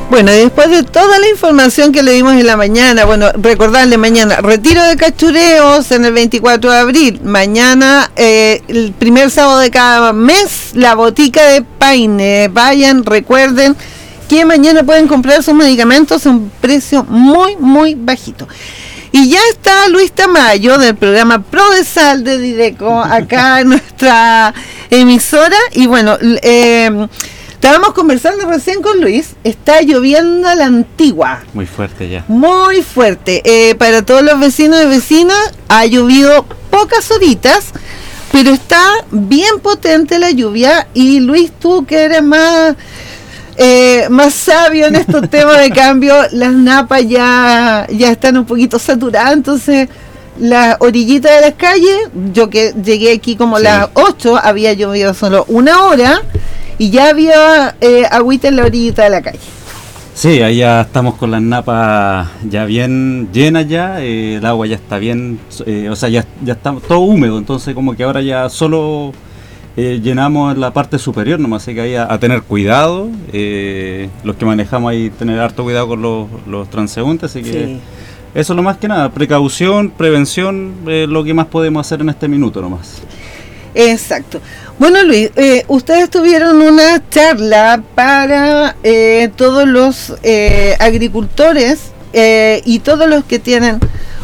Bueno, después de toda la información que le dimos en la mañana, bueno, recordarle mañana, retiro de cachureos en el 24 de abril, mañana, el primer sábado de cada mes, la botica de Paine. Vayan, recuerden que mañana pueden comprar sus medicamentos a un precio muy, muy bajito. Y ya está Luis Tamayo del programa Prodesal de Dideco acá en nuestra emisora. Y bueno, estábamos conversando recién con Luis. Está lloviendo a la antigua. Muy fuerte ya. Muy fuerte. Para todos los vecinos y vecinas ha llovido pocas horitas, pero está bien potente la lluvia. Y Luis, tú que eres más sabio en estos temas de cambio, las napas ya están un poquito saturadas, entonces las orillitas de las calles, yo que llegué aquí como las 8, había llovido solo una hora y ya había agüita en la orillita de la calle. Sí, allá estamos con las napas ya bien llenas ya, el agua ya está bien, o sea, ya está todo húmedo, entonces como que ahora ya solo llenamos la parte superior nomás, así que ahí a tener cuidado, los que manejamos ahí tener harto cuidado con los transeúntes, así que sí. Eso es lo más que nada, precaución, prevención, lo que más podemos hacer en este minuto nomás. Exacto. Bueno, Luis, ustedes tuvieron una charla para todos los agricultores y todos los que tienen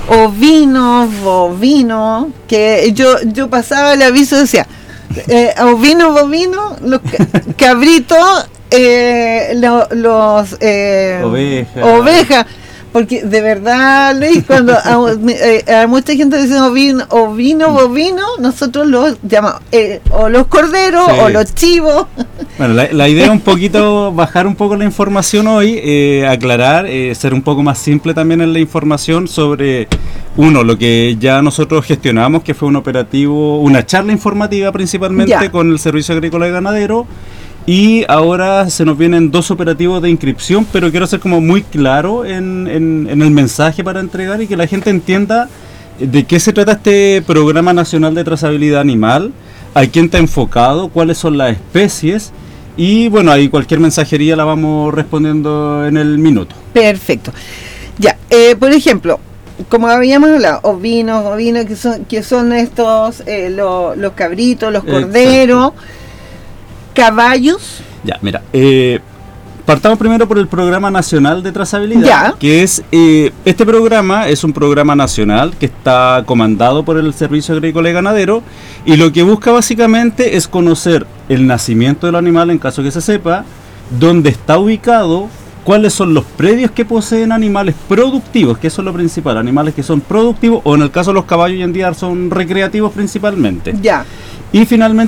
bovino, que yo pasaba el aviso y decía, bovino, los cabritos, ovejas, porque de verdad, Luis, cuando a mucha gente dice bovino, nosotros los llamamos o los corderos, sí, o los chivos. Bueno, la idea es un poquito bajar un poco la información hoy, aclarar, ser un poco más simple también en la información sobre lo que ya nosotros gestionamos, que fue un operativo, una charla informativa principalmente con el Servicio Agrícola y Ganadero. Y ahora se nos vienen 2 operativos de inscripción, pero quiero ser como muy claro en el mensaje para entregar y que la gente entienda de qué se trata este Programa Nacional de Trazabilidad Animal, a quién está enfocado, cuáles son las especies, y bueno, ahí cualquier mensajería la vamos respondiendo en el minuto. Perfecto. Ya, por ejemplo, como habíamos hablado, ovinos que son estos, los cabritos, los corderos. Exacto. Caballos. Ya, mira, partamos primero por el Programa Nacional de Trazabilidad, que es, este programa es un programa nacional que está comandado por el Servicio Agrícola y Ganadero, y lo que busca básicamente es conocer el nacimiento del animal, en caso que se sepa, dónde está ubicado, cuáles son los predios que poseen animales productivos, que eso es lo principal, animales que son productivos, o en el caso de los caballos hoy en día son recreativos principalmente. Ya. Y finalmente